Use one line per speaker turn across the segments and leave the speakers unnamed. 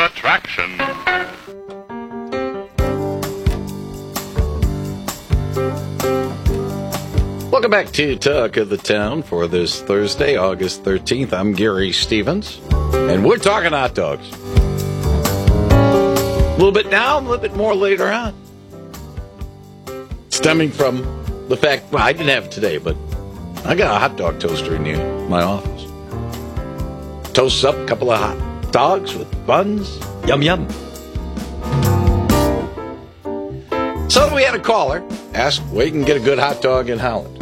attraction.
Welcome back to Talk of the Town for this Thursday, August 13th. I'm Gary Stevens, and we're talking hot dogs. A little bit now, a little bit more later on. Stemming from the fact, well, I didn't have it today, but I got a hot dog toaster in my office. Toasts up a couple of hot dogs with buns. Yum, yum. So we had a caller ask where you can get a good hot dog in Holland.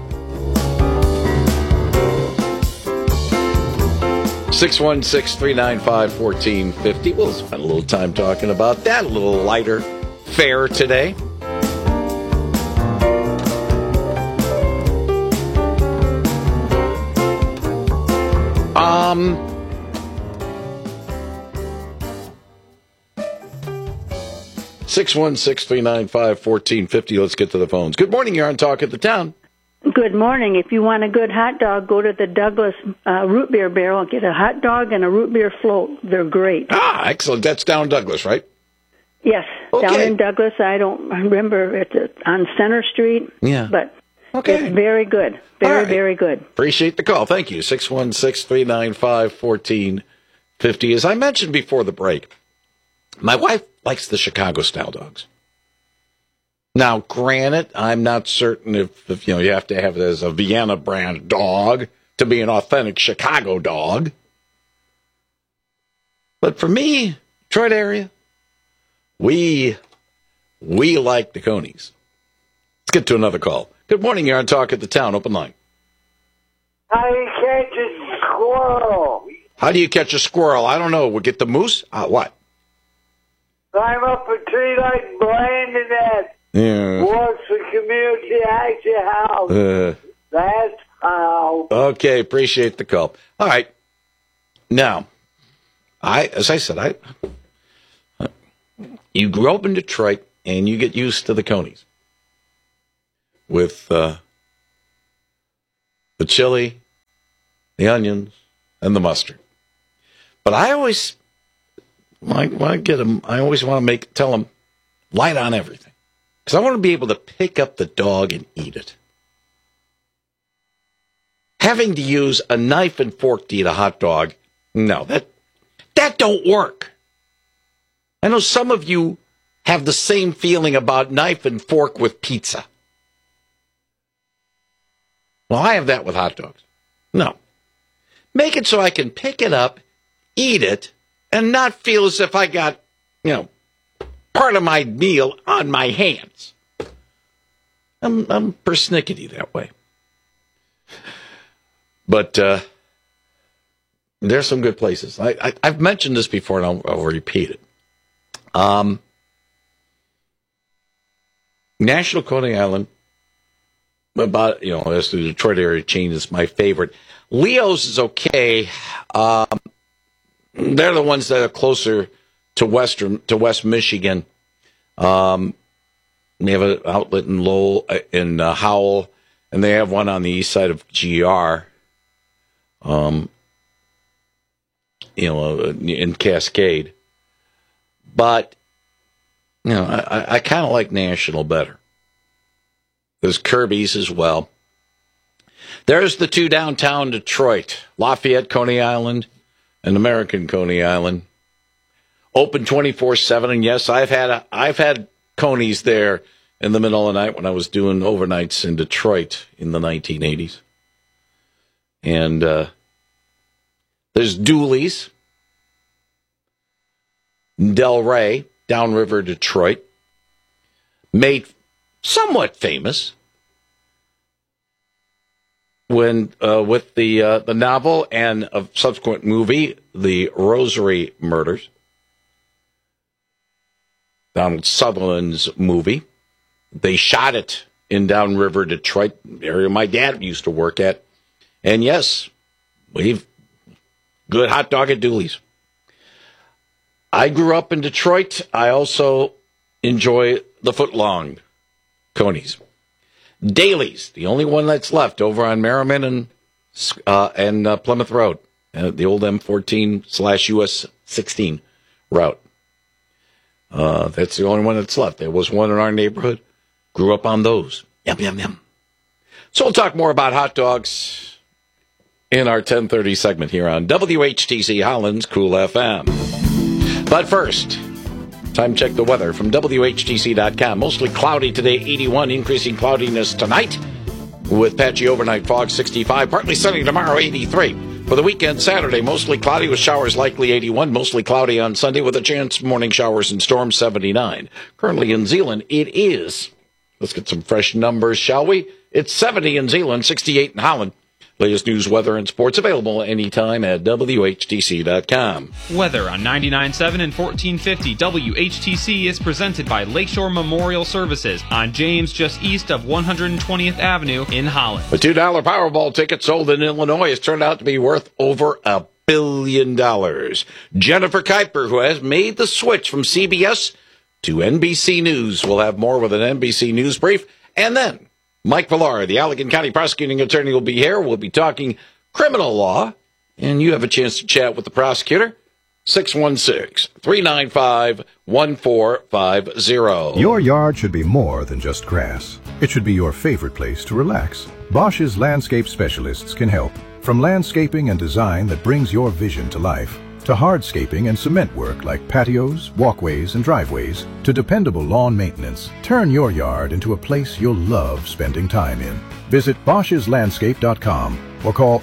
616-395-1450. We'll spend a little time talking about that. A little lighter fare today. Six 616-395-1450. Let's get to the phones. Good morning. You're on Talk of the Town.
Good morning. If you want a good hot dog, go to the Douglas root beer barrel and get a hot dog and a root beer float. They're great.
Ah, excellent. That's down Douglas, right?
Yes,
okay.
Down in Douglas. I don't remember. It's on Center Street.
Yeah.
But
okay.
It's very good. Very, very good.
Appreciate the call. Thank you. 616-395-1450. As I mentioned before the break, my wife likes the Chicago-style dogs. Now, granted, I'm not certain if you have to have it as a Vienna brand dog to be an authentic Chicago dog. But for me, Detroit area, we like the Conies. Let's get to another call. Good morning, you're on Talk at the Town, open line.
How do you catch a squirrel?
How do you catch a squirrel? I don't know. We'll get the moose? What?
Climb up a tree like Brandon at works for Community Action House. That's how.
Okay, appreciate the call. All right. Now, as I said, you grew up in Detroit and you get used to the Conies with the chili, the onions, and the mustard. But I always want to get them. I always want to tell them light on everything because I want to be able to pick up the dog and eat it. Having to use a knife and fork to eat a hot dog, no, that don't work. I know some of you have the same feeling about knife and fork with pizza. Well, I have that with hot dogs. No. Make it so I can pick it up, eat it, and not feel as if I got, part of my meal on my hands. I'm persnickety that way. But there's some good places. I've mentioned this before, and I'll repeat it. National Coney Island, as the Detroit area chain is my favorite. Leo's is okay. They're the ones that are closer to West Michigan. They have an outlet in Lowell, in Howell, and they have one on the east side of GR. In Cascade. But, I kind of like National better. There's Kirby's as well. There's the two downtown Detroit, Lafayette, Coney Island, and American Coney Island. Open 24/7, and yes, I've had Conies there in the middle of the night when I was doing overnights in Detroit in the 1980s. And there's Dooley's, Delray, downriver Detroit, made somewhat famous when with the novel and a subsequent movie, The Rosary Murders, Donald Sutherland's movie. They shot it in downriver Detroit, area my dad used to work at. And yes, we've good hot dog at Dooley's. I grew up in Detroit. I also enjoy the footlong Conies. Daly's, the only one that's left over on Merriman and Plymouth Road, the old M14/US 16 route. That's the only one that's left. There was one in our neighborhood. Grew up on those. Yum, yum, yum. So we'll talk more about hot dogs in our 10:30 segment here on WHTC Holland's Cool FM. But first, time to check the weather from WHTC.com. Mostly cloudy today, 81, increasing cloudiness tonight with patchy overnight fog, 65, partly sunny tomorrow, 83. For the weekend, Saturday, mostly cloudy with showers likely, 81, mostly cloudy on Sunday with a chance of morning showers and storms, 79. Currently in Zeeland, it is, let's get some fresh numbers, shall we? It's 70 in Zeeland, 68 in Holland. Latest news, weather, and sports available anytime at WHTC.com.
Weather on 99.7 and 1450 WHTC is presented by Lakeshore Memorial Services on James, just east of 120th Avenue in Holland.
A $2 Powerball ticket sold in Illinois has turned out to be worth over $1 billion. Jennifer Kuiper, who has made the switch from CBS to NBC News, will have more with an NBC News brief. And then Mike Villar, the Allegan County prosecuting attorney, will be here. We'll be talking criminal law, and you have a chance to chat with the prosecutor. 616-395-1450.
Your yard should be more than just grass. It should be your favorite place to relax. Bosch's landscape specialists can help. From landscaping and design that brings your vision to life, to hardscaping and cement work like patios, walkways, and driveways, to dependable lawn maintenance, turn your yard into a place you'll love spending time in. Visit Bosch'sLandscape.com or call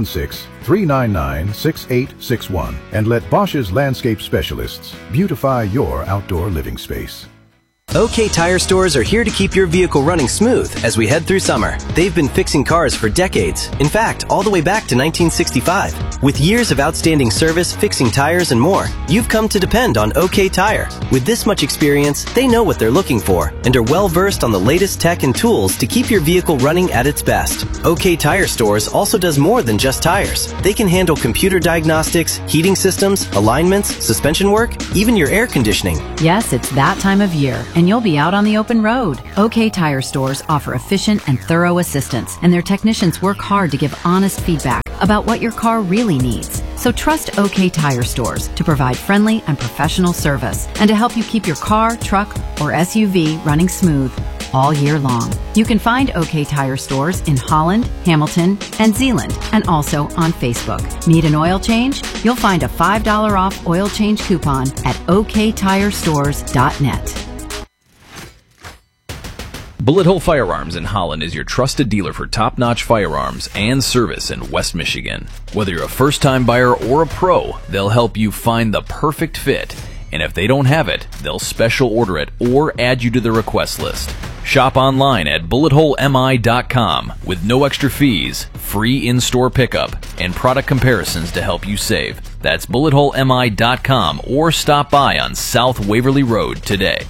616-399-6861 and let Bosch's Landscape Specialists beautify your outdoor living space.
OK Tire Stores are here to keep your vehicle running smooth as we head through summer. They've been fixing cars for decades. In fact, all the way back to 1965. With years of outstanding service, fixing tires, and more, you've come to depend on OK Tire. With this much experience, they know what they're looking for and are well versed on the latest tech and tools to keep your vehicle running at its best. OK Tire Stores also does more than just tires. They can handle computer diagnostics, heating systems, alignments, suspension work, even your air conditioning.
Yes, it's that time of year, and you'll be out on the open road. OK Tire Stores offer efficient and thorough assistance, and their technicians work hard to give honest feedback about what your car really needs. So trust OK Tire Stores to provide friendly and professional service and to help you keep your car, truck, or SUV running smooth all year long. You can find OK Tire Stores in Holland, Hamilton, and Zeeland, and also on Facebook. Need an oil change? You'll find a $5 off oil change coupon at oktirestores.net.
Bullet Hole Firearms in Holland is your trusted dealer for top-notch firearms and service in West Michigan. Whether you're a first-time buyer or a pro, they'll help you find the perfect fit. And if they don't have it, they'll special order it or add you to the request list. Shop online at bulletholemi.com with no extra fees, free in-store pickup, and product comparisons to help you save. That's bulletholemi.com or stop by on South Waverly Road today.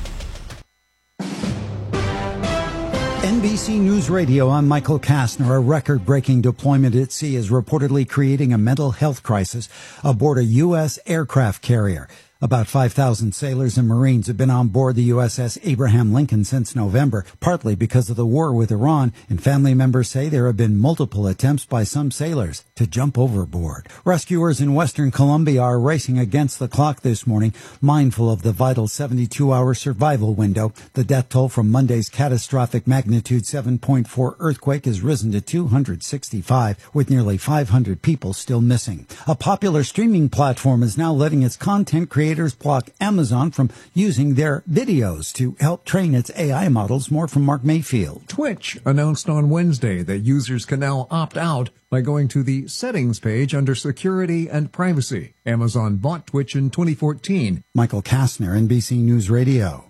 NBC News Radio, I'm Michael Kastner. A record-breaking deployment at sea is reportedly creating a mental health crisis aboard a U.S. aircraft carrier. About 5,000 sailors and Marines have been on board the USS Abraham Lincoln since November, partly because of the war with Iran, and family members say there have been multiple attempts by some sailors to jump overboard. Rescuers in Western Colombia are racing against the clock this morning, mindful of the vital 72-hour survival window. The death toll from Monday's catastrophic magnitude 7.4 earthquake has risen to 265, with nearly 500 people still missing. A popular streaming platform is now letting its content creators block Amazon from using their videos to help train its AI models. More from Mark Mayfield.
Twitch announced on Wednesday that users can now opt out by going to the settings page under security and privacy. Amazon bought Twitch in 2014.
Michael Kastner, NBC News Radio.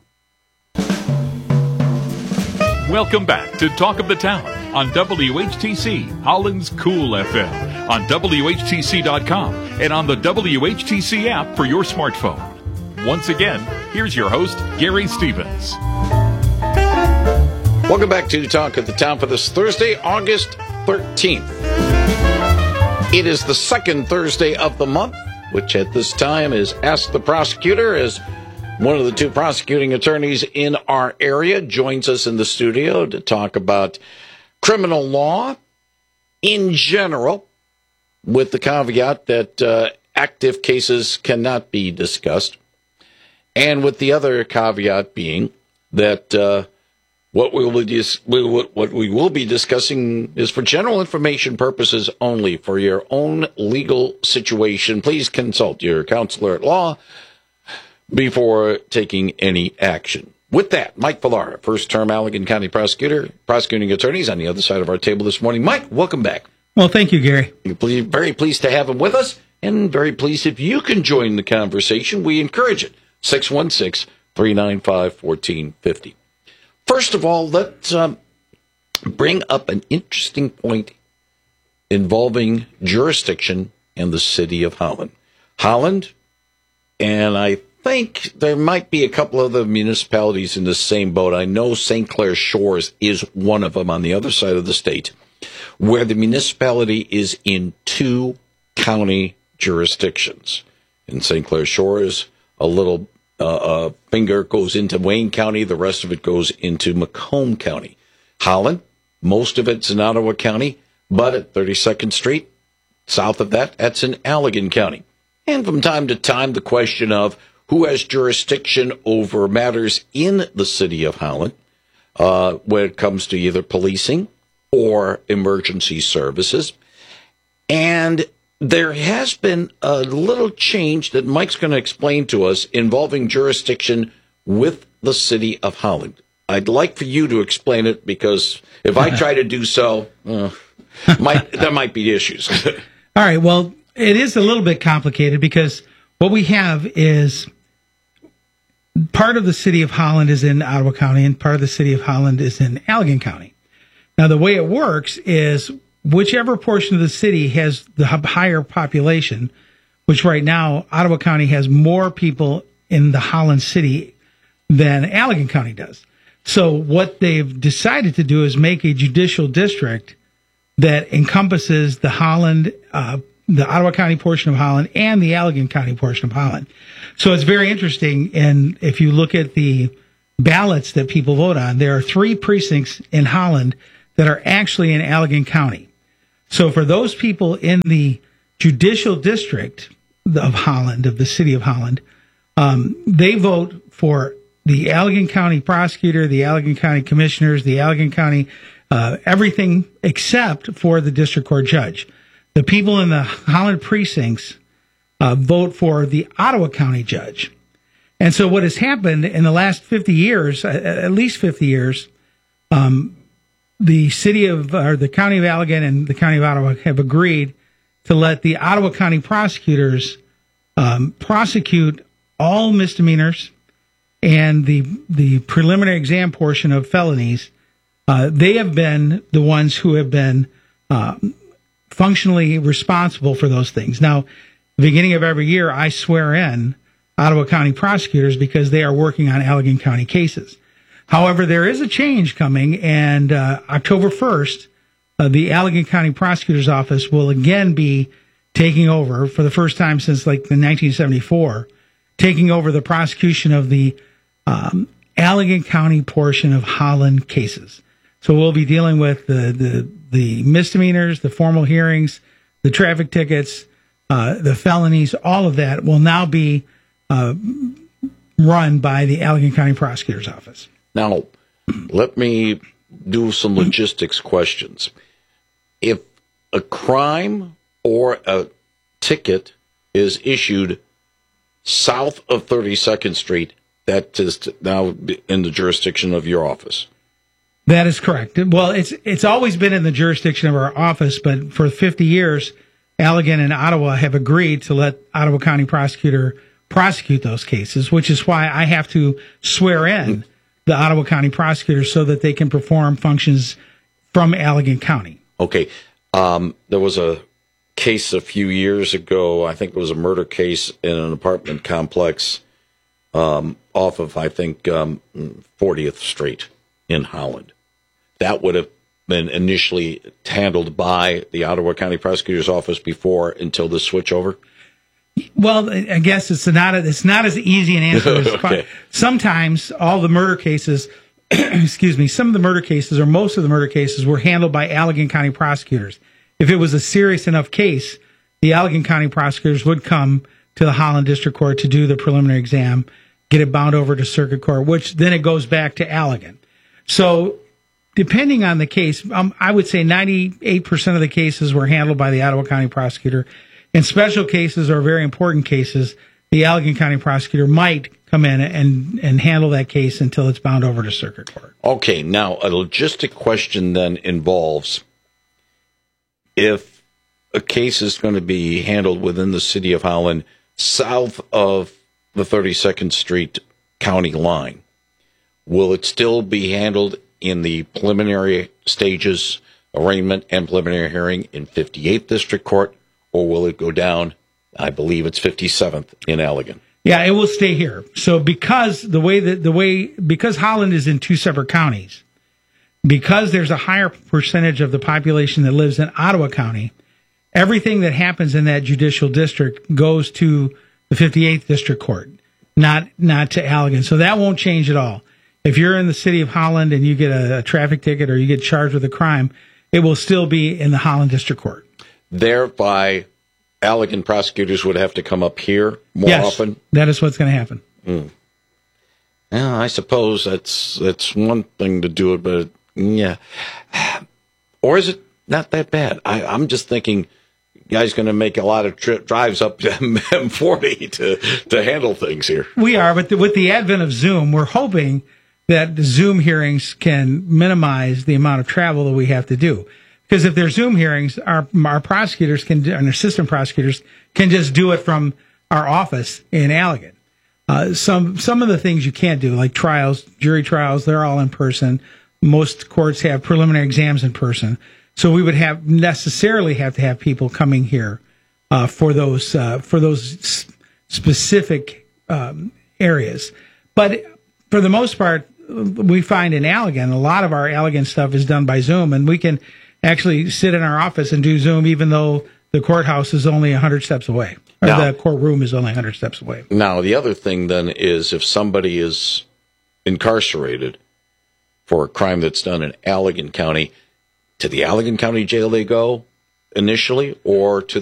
Welcome back to Talk of the Town on WHTC, Holland's Cool FM, on WHTC.com, and on the WHTC app for your smartphone. Once again, here's your host, Gary Stevens.
Welcome back to Talk of the Town for this Thursday, August 13th. It is the second Thursday of the month, which at this time is Ask the Prosecutor, as one of the two prosecuting attorneys in our area joins us in the studio to talk about criminal law in general, with the caveat that active cases cannot be discussed. And with the other caveat being that what we will be discussing is for general information purposes only. For your own legal situation, please consult your counselor at law before taking any action. With that, Mike Villara, first-term Allegan County prosecutor, prosecuting attorneys on the other side of our table this morning. Mike, welcome back.
Well, thank you, Gary.
Very pleased to have him with us, and very pleased if you can join the conversation. We encourage it. 616-395-1450. First of all, let's bring up an interesting point involving jurisdiction and the city of Holland. Holland, and I think there might be a couple other municipalities in the same boat. I know St. Clair Shores is one of them on the other side of the state, where the municipality is in 2 county jurisdictions. In St. Clair Shores, a little finger goes into Wayne County, the rest of it goes into Macomb County. Holland, most of it's in Ottawa County, but at 32nd Street, south of that, that's in Allegan County. And from time to time, the question of who has jurisdiction over matters in the city of Holland when it comes to either policing or emergency services. And there has been a little change that Mike's going to explain to us involving jurisdiction with the city of Holland. I'd like for you to explain it, because if I try to do so, there might be issues.
All right. Well, it is a little bit complicated, because what we have is part of the city of Holland is in Ottawa County and part of the city of Holland is in Allegan County. Now, the way it works is whichever portion of the city has the higher population, which right now Ottawa County has more people in the Holland city than Allegan County does. So what they've decided to do is make a judicial district that encompasses the Holland, the Ottawa County portion of Holland and the Allegan County portion of Holland. So it's very interesting. And if you look at the ballots that people vote on, there are 3 precincts in Holland that are actually in Allegan County. So for those people in the judicial district of Holland, of the city of Holland, they vote for the Allegan County prosecutor, the Allegan County commissioners, the Allegan County, everything except for the district court judge. The people in the Holland precincts vote for the Ottawa County judge. And so what has happened in the last 50 years, at least 50 years, the city of, or the county of Allegan and the county of Ottawa have agreed to let the Ottawa County prosecutors prosecute all misdemeanors and the preliminary exam portion of felonies. They have been the ones who have been functionally responsible for those things. Now, the beginning of every year, I swear in Ottawa County prosecutors because they are working on Allegan County cases. However, there is a change coming, and October 1st, the Allegan County Prosecutor's Office will again be taking over, for the first time since like the 1974, taking over the prosecution of the Allegan County portion of Holland cases. So we'll be dealing with the misdemeanors, the formal hearings, the traffic tickets, the felonies. All of that will now be run by the Allegan County Prosecutor's Office.
Now, let me do some logistics questions. If a crime or a ticket is issued south of 32nd Street, that is now in the jurisdiction of your office.
That is correct. Well, it's always been in the jurisdiction of our office, but for 50 years, Allegan and Ottawa have agreed to let Ottawa County prosecutor prosecute those cases, which is why I have to swear in the Ottawa County prosecutors so that they can perform functions from Allegan County.
Okay. There was a case a few years ago, I think it was a murder case in an apartment complex off of, I think, 40th Street in Holland. That would have been initially handled by the Ottawa County Prosecutor's Office before until the switchover?
Well, I guess it's not as easy an answer as okay. Sometimes all the murder cases, some of the murder cases or most of the murder cases were handled by Allegan County prosecutors. If it was a serious enough case, the Allegan County prosecutors would come to the Holland District Court to do the preliminary exam get it bound over to circuit court, which then it goes back to Allegan. So depending on the case, I would say 98% of the cases were handled by the Ottawa County prosecutor. In special cases or very important cases, the Allegan County prosecutor might come in and handle that case until it's bound over to circuit court.
Okay, now a logistic question then involves, if a case is going to be handled within the city of Holland south of the 32nd Street county line, will it still be handled in the preliminary stages, arraignment and preliminary hearing in 58th District Court, or will it go down, I believe it's 57th in Allegan?
Yeah, it will stay here. So because because Holland is in two separate counties, because there's a higher percentage of the population that lives in Ottawa County, everything that happens in that judicial district goes to the 58th District Court, not to Allegan. So that won't change at all. If you're in the city of Holland and you get a traffic ticket or you get charged with a crime, it will still be in the Holland District Court.
Thereby, Allegan prosecutors would have to come up here more often?
That is what's going to happen.
Yeah, I suppose that's one thing to do it, but yeah. Or is it not that bad? I'm just thinking, you guys going to make a lot of drives up to M40 to handle things here.
We are, but with the advent of Zoom, we're hoping that the Zoom hearings can minimize the amount of travel that we have to do. Because if there's Zoom hearings, our prosecutors and assistant prosecutors can just do it from our office in Allegan. Some of the things you can't do, like trials, jury trials, they're all in person. Most courts have preliminary exams in person. So we would necessarily have to have people coming here for those specific areas. But for the most part, we find in Allegan, a lot of our Allegan stuff is done by Zoom, and we can actually sit in our office and do Zoom even though the courthouse is only 100 steps away, or the courtroom is only 100 steps away.
Now, the other thing then is if somebody is incarcerated for a crime that's done in Allegan County, to the Allegan County Jail they go initially, or to